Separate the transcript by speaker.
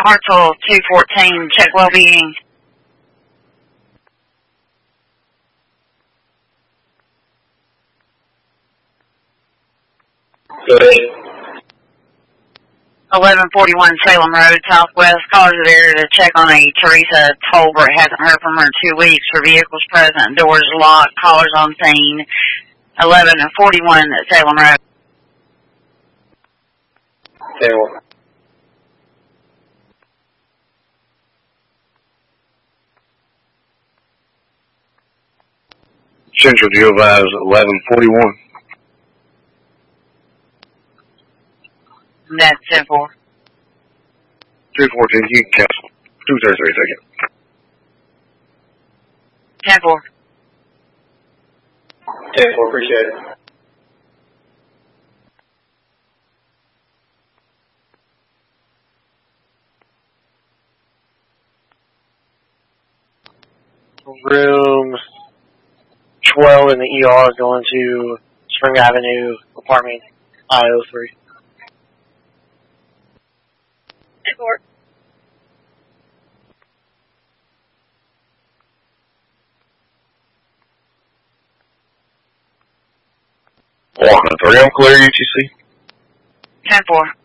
Speaker 1: Hartsville 214, check well-being.
Speaker 2: Go ahead.
Speaker 1: 1141 Salem Road, Southwest. Callers are there to check on a Teresa Tolbert. Hasn't heard from her in 2 weeks. For vehicles present, doors locked, callers on scene. 1141 Salem Road.
Speaker 2: Salem.
Speaker 3: Central Geovise 1141.
Speaker 1: That's 10-4.
Speaker 3: 214, you can cancel. 233 second.
Speaker 1: 10-4.
Speaker 2: 10-4, appreciate it.
Speaker 4: Room 12 in the ER going to Spring Avenue, apartment I-03.
Speaker 1: 10-4.
Speaker 3: Walking 3, I'm clear, UTC.
Speaker 1: 10-4.